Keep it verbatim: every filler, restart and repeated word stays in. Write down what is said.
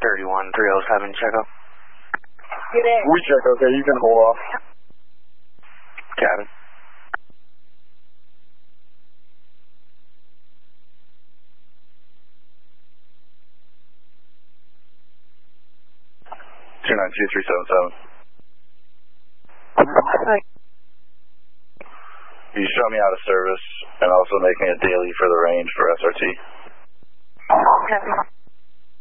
thirty-one three oh seven, check up. Get in. We check, okay, you can hold off. Cabin. two nine two three seven seven. Hi. You shut me out of service and also making a daily for the range for S R T. Copy.